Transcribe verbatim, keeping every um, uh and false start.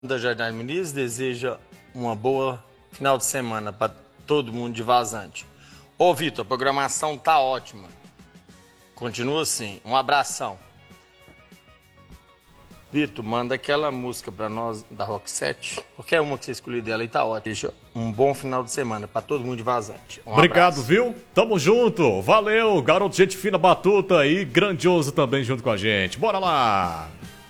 da Jardim Muniz deseja uma boa final de semana para todo mundo de Vazante. Ô, Vitor, a programação tá ótima. Continua assim. Um abração. Vitor, manda aquela música para nós da Rock sete. Qualquer uma que você escolher dela aí tá ótimo. Deixa um bom final de semana para todo mundo de Vazante. Um Obrigado, abraço. viu? Tamo junto. Valeu, garoto, gente fina, batuta e grandioso também junto com a gente. Bora lá.